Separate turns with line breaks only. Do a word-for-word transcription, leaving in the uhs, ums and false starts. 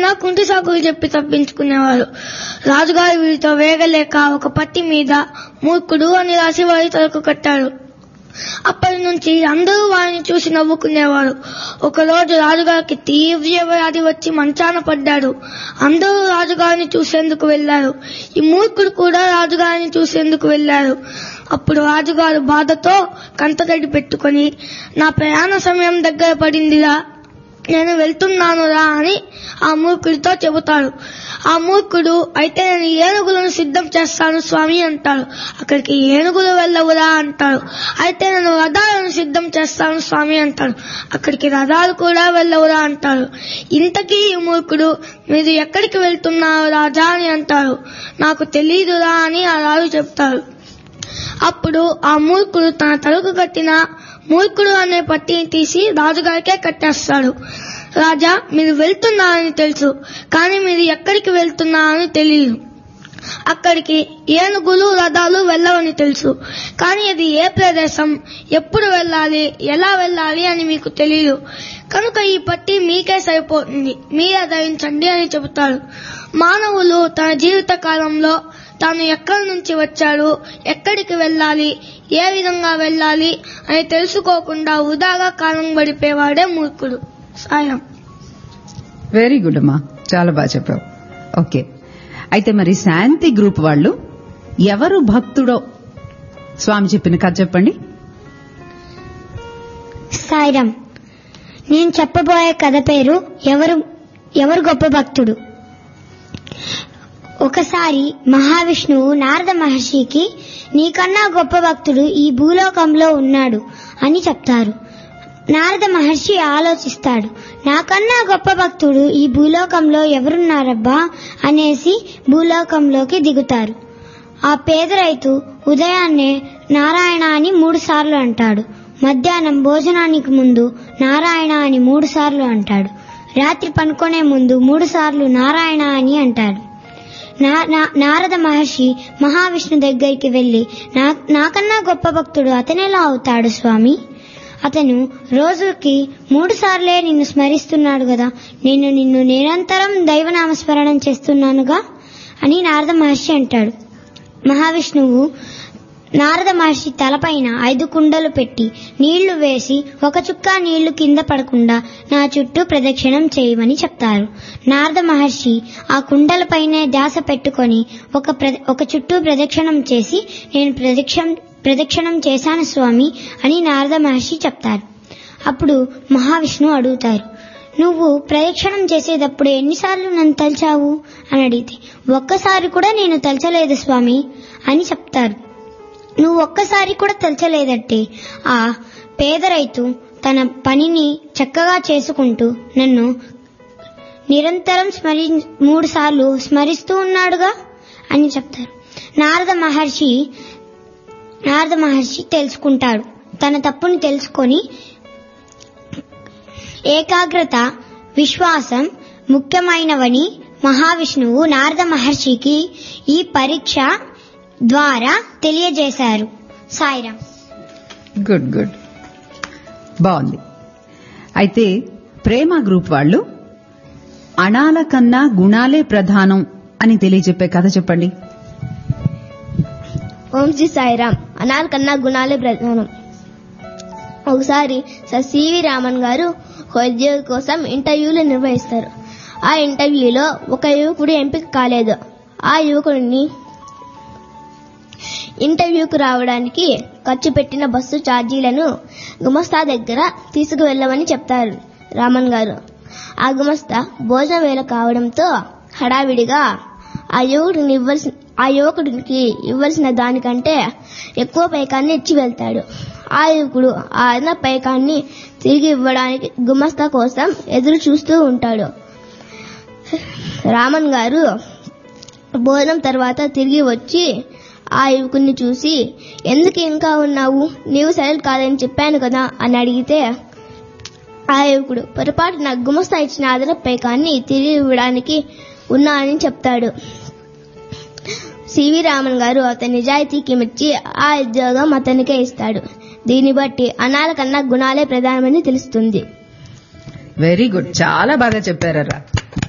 అయినా కుంటి సాకులు చెప్పి తప్పించుకునేవారు. రాజుగారు వీరితో వేగలేక ఒక పట్టి మీద మూర్ఖుడు అని రాసి వారి తలకు కట్టారు. అప్పటి నుంచి అందరూ వారిని చూసి నవ్వుకునేవారు. ఒకరోజు రాజుగారికి తీవ్ర వ్యాధి వచ్చి మంచాన పడ్డాడు. అందరూ రాజుగారిని చూసేందుకు వెళ్లారు. ఈ మూర్ఖుడు కూడా రాజుగారిని చూసేందుకు వెళ్లారు. అప్పుడు రాజుగారు బాధతో కంటతడి పెట్టుకుని, నా ప్రయాణ సమయం దగ్గర పడిందిరా, నేను వెళ్తున్నానురా అని ఆ మూర్ఖుడితో చెబుతాడు. ఆ మూర్ఖుడు అయితే నేను ఏనుగులను సిద్ధం చేస్తాను స్వామి అంటాడు. అక్కడికి ఏనుగులు వెళ్ళవురా అంటాడు. అయితే నేను రథాలను సిద్ధం చేస్తాను స్వామి అంటాడు. అక్కడికి రథాలు కూడా వెళ్ళవురా అంటాడు. ఇంతకీ ఈ మూర్ఖుడు మీరు ఎక్కడికి వెళ్తున్నారు రాజా అని అంటాడు. నాకు తెలీదురా అని ఆ రాజు చెప్తాడు. అప్పుడు ఆ మూర్ఖుడు తన తలకు కట్టిన మూర్ఖుడు అనే పట్టిని తీసి రాజుగారికే కట్టేస్తాడు. రాజా, మీరు వెళ్తున్నారని తెలుసు, కానీ మీరు ఎక్కడికి వెళ్తున్నారని తెలియదు. అక్కడికి ఏనుగులు రథాలు వెళ్ళవని తెలుసు, కానీ అది ఏ ప్రదేశం, ఎప్పుడు వెళ్ళాలి, ఎలా వెళ్ళాలి అని మీకు తెలియదు. కనుక ఈ పట్టి మీకే సరిపోతుంది, మీరే ధరించండి అని చెబుతాడు. మానవులు తన జీవిత కాలంలో తాను ఎక్కడి నుంచి వచ్చాడు, ఎక్కడికి వెళ్ళాలి, ఏ విధంగా వెళ్ళాలి అని తెలుసుకోకుండా వృధాగా కాలం గడిపేవాడే మూర్ఖుడు. సాయం.
వెరీ గుడ్ అమ్మా, చాలా బాగా చెప్పావు. ఓకే, అయితే మరి శాంతి గ్రూప్ వాళ్ళు ఎవరు భక్తుడో స్వామి చెప్పిన కథ చెప్పండి.
సాయిరాం. నేను చెప్పబోయే కథ పేరు ఎవరు ఎవరు గొప్ప భక్తుడు. ఒకసారి మహావిష్ణువు నారద మహర్షికి నీకన్నా గొప్ప భక్తుడు ఈ భూలోకంలో ఉన్నాడు అని చెప్తారు. నారద మహర్షి ఆలోచిస్తాడు. నాకన్నా గొప్ప భక్తుడు ఈ భూలోకంలో ఎవరున్నారబ్బా అనేసి భూలోకంలోకి దిగుతారు. ఆ పేద రైతు ఉదయాన్నే నారాయణ అని మూడు సార్లు అంటాడు. మధ్యాహ్నం భోజనానికి ముందు నారాయణ అని మూడు సార్లు అంటాడు. రాత్రి పనుకునే ముందు మూడు సార్లు నారాయణ అని అంటాడు. నారద మహర్షి మహావిష్ణు దగ్గరికి వెళ్లి, నాకన్నా గొప్ప భక్తుడు అతనెలా అవుతాడు స్వామి? అతను రోజుకి మూడు సార్లే నిన్ను స్మరిస్తున్నాడు కదా, నేను నిన్ను నిరంతరం దైవనామస్మరణం చేస్తున్నానుగా అని నారద మహర్షి అంటాడు. మహావిష్ణువు నారద మహర్షి తలపైన ఐదు కుండలు పెట్టి నీళ్లు వేసి ఒక చుక్క నీళ్లు కింద పడకుండా నా చుట్టూ ప్రదక్షిణం చేయమని చెప్తారు. నారద మహర్షి ఆ కుండలపైనే ధ్యాస పెట్టుకొని ఒక ఒక చుట్టూ ప్రదక్షిణం చేసి, నేను ప్రదక్షిణం ప్రదక్షిణం చేశాను స్వామి అని నారద మహర్షి చెప్తారు. అప్పుడు మహావిష్ణువు అడుగుతారు, నువ్వు ప్రదక్షిణం చేసేటప్పుడు ఎన్నిసార్లు నన్ను తలిచావు అని అడిగితే, ఒక్కసారి కూడా నేను తలచలేదు స్వామి అని చెప్తారు. నువ్వు ఒక్కసారి కూడా తలచలేదంటే ఆ పేద రైతు తన పనిని చక్కగా చేసుకుంటూ నన్ను నిరంతరం స్మరి మూడు సార్లు స్మరిస్తూ ఉన్నాడుగా అని చెప్తారు. నారద మహర్షి నారద మహర్షి తెలుసుకుంటాడు. తన తప్పుని తెలుసుకొని ఏకాగ్రత, విశ్వాసం ముఖ్యమైనవని మహావిష్ణువు నారద మహర్షికి ఈ పరీక్ష ద్వారా తెలియజేశారు. సాయిరాం.
గుడ్ గుడ్, బాగుంది. అయితే ప్రేమ గ్రూప్ వాళ్ళు అణాల కన్నా గుణాలే ప్రధానం అని తెలియజెప్పే కథ చెప్పండి.
ఓం శ్రీ సాయిరాం. అణాల కన్నా గుణాలే ప్రధానం. ఒకసారి సర్ సివి రామన్ గారు ఉద్యోగం కోసం ఇంటర్వ్యూలు నిర్వహిస్తారు. ఆ ఇంటర్వ్యూలో ఒక యువకుడు ఎంపిక కాలేదు. ఆ యువకుడిని ఇంటర్వ్యూకు రావడానికి ఖర్చు పెట్టిన బస్సు ఛార్జీలను గుమస్తా దగ్గర తీసుకువెళ్లమని చెప్తారు రామన్ గారు. ఆ గుమస్తా భోజన వేళ కావడంతో హడావిడిగా ఆ యువకుడిని ఇవ్వాల్సిన ఆ యువకుడికి ఇవ్వాల్సిన దానికంటే ఎక్కువ పైకాన్ని ఇచ్చి వెళ్తాడు. ఆ యువకుడు ఆ అదన పైకాన్ని తిరిగి ఇవ్వడానికి గుమస్తా కోసం ఎదురు చూస్తూ ఉంటాడు. రామన్ గారు భోజనం తర్వాత తిరిగి వచ్చి ఆ యువకుడిని చూసి, ఎందుకు ఇంకా ఉన్నావు, నీవు సరైన కాదని చెప్పాను కదా అని అడిగితే, ఆ యువకుడు పొరపాటున గుమస్తా ఇచ్చిన అదనపు పైకాన్ని తిరిగి ఇవ్వడానికి ఉన్నా అని చెప్తాడు. సివి రామన్ గారు అతని నిజాయితీకి మెచ్చి ఆ ఉద్యోగం అతనికే ఇస్తాడు. దీన్ని బట్టి అణాల కన్నా గుణాలే ప్రధానమని తెలుస్తుంది.
వెరీ గుడ్, చాలా బాగా చెప్పారరా.